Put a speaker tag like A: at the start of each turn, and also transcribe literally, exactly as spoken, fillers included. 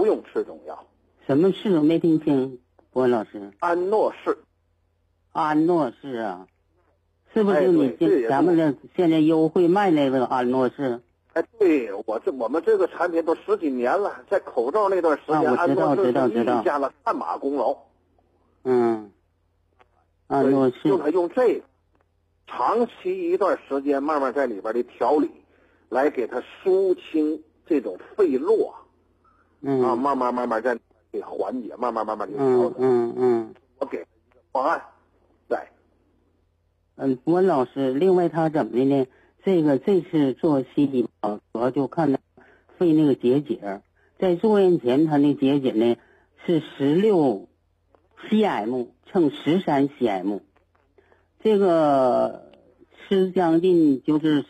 A: 用吃中药。
B: 什么氏我没听清，博文老师。
A: 安诺氏。
B: 安诺氏啊，是不是
A: 哎
B: 你
A: 对
B: 现咱们这现在优惠卖那个安诺氏？
A: 哎，对，我这我们这个产品都十几年了，在口罩那段时间，
B: 啊我知道
A: 安诺氏
B: 知道知道
A: 立下了汗马功劳。
B: 嗯，安诺氏
A: 就他用这个，长期一段时间，慢慢在里边的调理，来给他肃清这种肺络，
B: 嗯
A: 啊，慢慢慢慢在给缓解，慢慢慢慢的调
B: 嗯
A: 整。
B: 嗯嗯
A: 我给一个方案，在。
B: 嗯，博文老师，另外他怎么的呢？这个这次做西医啊，主要就看他肺那个结节，在住院前他那结节呢是十六 C M 乘十三 C M， 这个吃将近就是